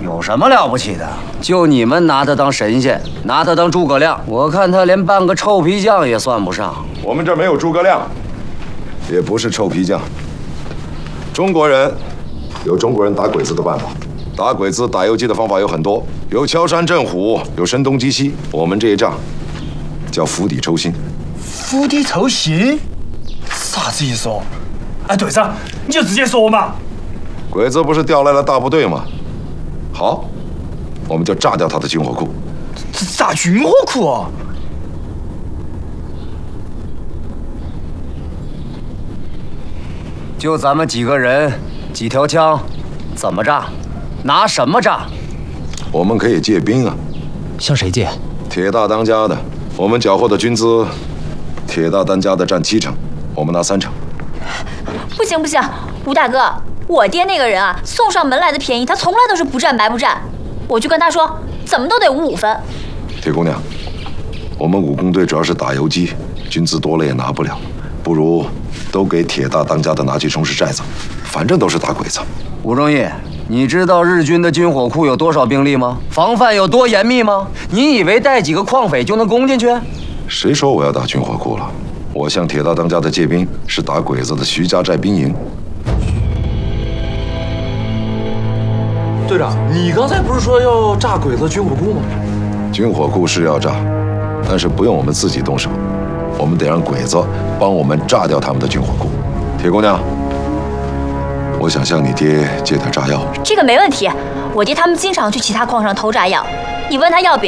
有什么了不起的？就你们拿他当神仙，拿他当诸葛亮，我看他连半个臭皮匠也算不上。 我们这儿没有诸葛亮，也不是臭皮匠。中国人有中国人打鬼子的办法，打鬼子、打游击的方法有很多，有敲山震虎，有声东击西。我们这一仗叫釜底抽薪。 釜底抽薪？啥子意思哦？哎，队长，你就直接说嘛。 鬼子不是调来了大部队吗？好，我们就炸掉他的军火库。 炸军火库哦？ 就咱们几个人，几条枪，怎么炸？拿什么炸？ 我们可以借兵啊。 向谁借？ 铁大当家的，我们缴获的军资，铁大当家的占7成，我们拿3成。 不行不行，吴大哥，我爹那个人啊，送上门来的便宜，他从来都是不占白不占。我去跟他说，怎么都得5分。 铁姑娘，我们武工队主要是打游击，军资多了也拿不了，不如都给铁大当家的拿去充实寨子，反正都是打鬼子。 吴忠义，你知道日军的军火库有多少兵力吗？防范有多严密吗？你以为带几个矿匪就能攻进去？ 谁说我要打军火库了？我向铁大当家的借兵是打鬼子的徐家寨兵营。 队长，你刚才不是说要炸鬼子军火库吗？ 军火库是要炸，但是不用我们自己动手，我们得让鬼子帮我们炸掉他们的军火库。铁姑娘，我想向你爹借点炸药。 这个没问题，我爹他们经常去其他矿上偷炸药，你问他要不要？